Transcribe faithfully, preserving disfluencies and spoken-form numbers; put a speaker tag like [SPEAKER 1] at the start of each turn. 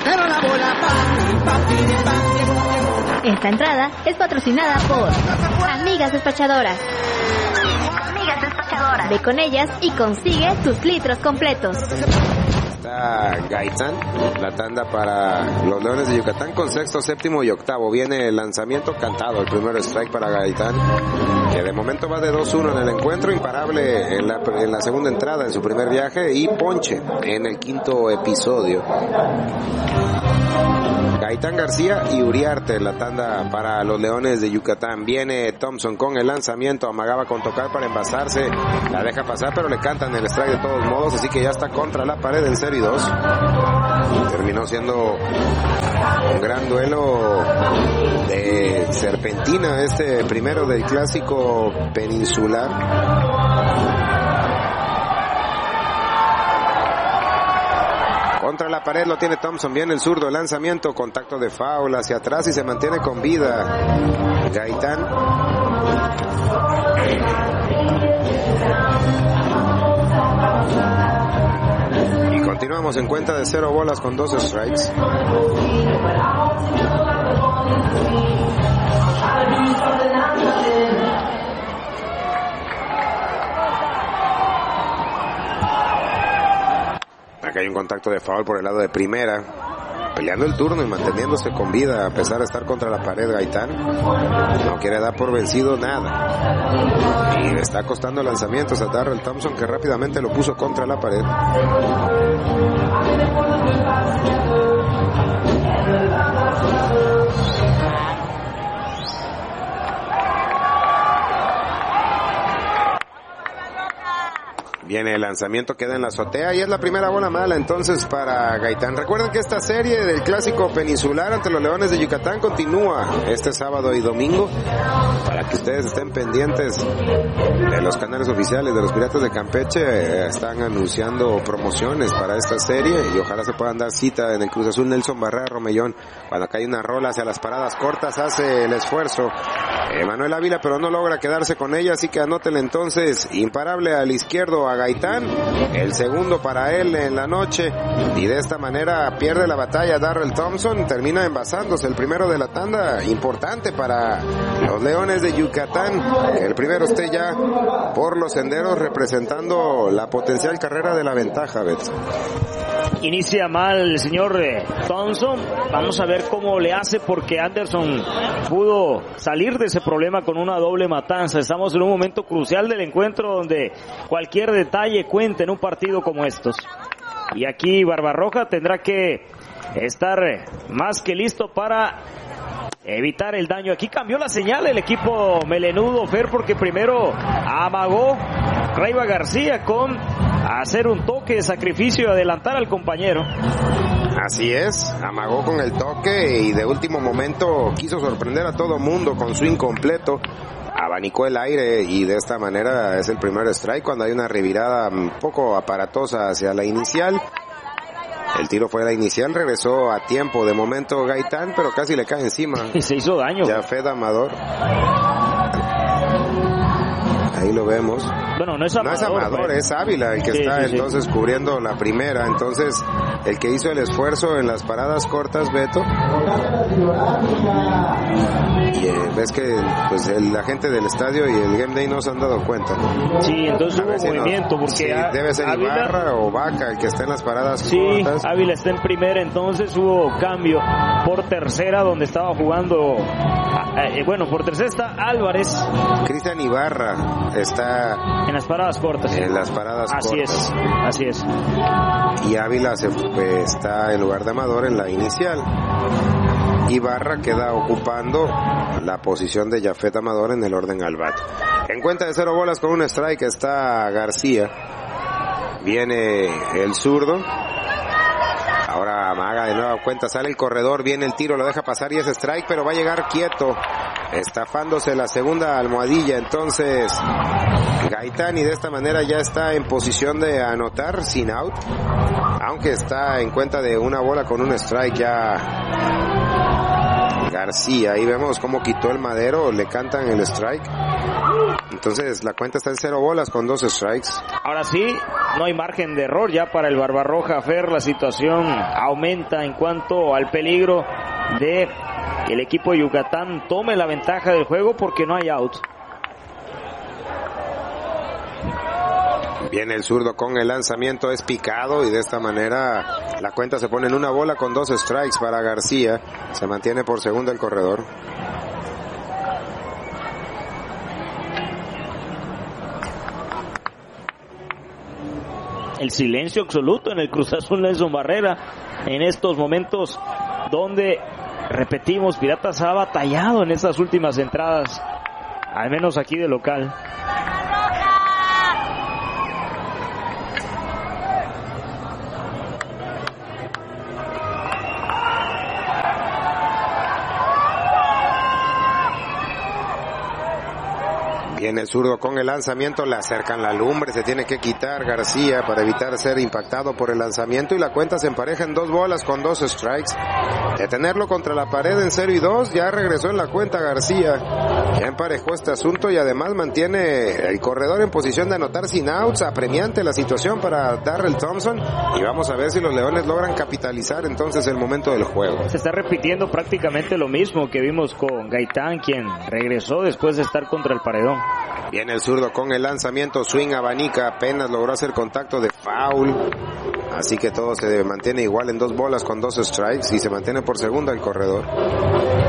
[SPEAKER 1] pelotero la bola. Pam, pam, pim, pam, llegó, llegó.
[SPEAKER 2] Esta entrada es patrocinada por Amigas Despachadoras. Amigas Despachadoras. Ve con ellas y consigue tus litros completos.
[SPEAKER 3] Está Gaitán, la tanda para los Leones de Yucatán con sexto, séptimo y octavo. Viene el lanzamiento cantado, el primer strike para Gaitán, que de momento va de dos uno en el encuentro, imparable en la, en la segunda entrada de su primer viaje y ponche en el quinto episodio. Gaitán, García y Uriarte, la tanda para los Leones de Yucatán. Viene Thompson con el lanzamiento, amagaba con tocar para envasarse, la deja pasar pero le cantan el strike de todos modos, así que ya está contra la pared en cero y dos. Terminó siendo un gran duelo de serpentina, este primero del clásico peninsular. Contra la pared lo tiene Thompson, viene el zurdo, el lanzamiento, contacto de foul hacia atrás y se mantiene con vida Gaitán. Y continuamos en cuenta de cero bolas con dos strikes. Acá hay un contacto de foul por el lado de primera, peleando el turno y manteniéndose con vida a pesar de estar contra la pared. Gaitán no quiere dar por vencido nada y le está costando lanzamientos a Darrell Thompson, que rápidamente lo puso contra la pared. Viene el lanzamiento, queda en la azotea y es la primera bola mala entonces para Gaitán. Recuerden que esta serie del clásico peninsular ante los Leones de Yucatán continúa este sábado y domingo, para que ustedes estén pendientes de los canales oficiales de los Piratas de Campeche. Están anunciando promociones para esta serie y ojalá se puedan dar cita en el Cruz Azul. Nelson Barrera Romellón, cuando cae una rola hacia las paradas cortas, hace el esfuerzo Manuel Ávila, pero no logra quedarse con ella, así que anótenle entonces, imparable al izquierdo a Gaitán, el segundo para él en la noche, y de esta manera pierde la batalla Darrell Thompson, termina envasándose el primero de la tanda, importante para los Leones de Yucatán, que el primero esté ya por los senderos representando la potencial carrera de la ventaja, Beto.
[SPEAKER 4] Inicia mal el señor Thompson, vamos a ver cómo le hace, porque Anderson pudo salir de ese problema con una doble matanza. Estamos en un momento crucial del encuentro donde cualquier detalle cuenta en un partido como estos. Y aquí Barbarroja tendrá que estar más que listo para evitar el daño. Aquí cambió la señal el equipo melenudo, Fer, porque primero amagó Raiva García con hacer un toque de sacrificio y adelantar al compañero.
[SPEAKER 3] Así es, amagó con el toque y de último momento quiso sorprender a todo mundo con su incompleto. Abanicó el aire y de esta manera es el primer strike cuando hay una revirada un poco aparatosa hacia la inicial. El tiro fue la inicial, regresó a tiempo de momento Gaitán, pero casi le cae encima.
[SPEAKER 4] Y se hizo daño.
[SPEAKER 3] Jafet Amador. Ahí lo vemos.
[SPEAKER 4] Bueno, no es Amador.
[SPEAKER 3] No es Amador, pues. Es Ávila el que sí, está sí, entonces sí. cubriendo la primera. Entonces, el que hizo el esfuerzo en las paradas cortas, Beto. Y eh, ves que pues el, la gente del estadio y el Game Day no se han dado cuenta.
[SPEAKER 4] Sí, entonces hubo movimiento. No, porque
[SPEAKER 3] sí, a, debe ser Ávila, Ibarra o Vaca el que está en las paradas
[SPEAKER 4] sí,
[SPEAKER 3] cortas. Sí,
[SPEAKER 4] Ávila está en primera, entonces hubo cambio por tercera donde estaba jugando. Eh, bueno, por tercera está Álvarez.
[SPEAKER 3] Cristian Ibarra está
[SPEAKER 4] en las paradas cortas.
[SPEAKER 3] En las paradas
[SPEAKER 4] así
[SPEAKER 3] cortas.
[SPEAKER 4] Así es, así es.
[SPEAKER 3] Y Ávila se, pues, está en lugar de Amador en la inicial. Ibarra queda ocupando la posición de Jafet Amador en el orden al bat. En cuenta de cero bolas con un strike está García. Viene el zurdo. Ahora amaga de nueva cuenta, sale el corredor, viene el tiro, lo deja pasar y es strike, pero va a llegar quieto, estafándose la segunda almohadilla, entonces Gaitán, y de esta manera ya está en posición de anotar sin out, aunque está en cuenta de una bola con un strike ya García. Ahí vemos cómo quitó el madero, le cantan el strike. Entonces la cuenta está en cero bolas con dos strikes.
[SPEAKER 4] Ahora sí, no hay margen de error ya para el Barbarroja Fer. La situación aumenta en cuanto al peligro de que el equipo de Yucatán tome la ventaja del juego porque no hay out.
[SPEAKER 3] Viene el zurdo con el lanzamiento, es picado y de esta manera la cuenta se pone en una bola con dos strikes para García. Se mantiene por segunda el corredor.
[SPEAKER 4] El silencio absoluto en el Cruz Azul Nelson Barrera en estos momentos donde, repetimos, Piratas ha batallado en estas últimas entradas, al menos aquí de local.
[SPEAKER 3] Viene el zurdo con el lanzamiento, le acercan la lumbre, se tiene que quitar García para evitar ser impactado por el lanzamiento y la cuenta se empareja en dos bolas con dos strikes. De tenerlo contra la pared en cero y dos, ya regresó en la cuenta García. Ya emparejó este asunto y además mantiene el corredor en posición de anotar sin outs. Apremiante la situación para Darrell Thompson y vamos a ver si los Leones logran capitalizar entonces el momento del juego.
[SPEAKER 4] Se está repitiendo prácticamente lo mismo que vimos con Gaitán, quien regresó después de estar contra el paredón.
[SPEAKER 3] Viene el zurdo con el lanzamiento, swing abanica, apenas logró hacer contacto de foul. Así que todo se mantiene igual en dos bolas con dos strikes y se mantiene por segunda el corredor.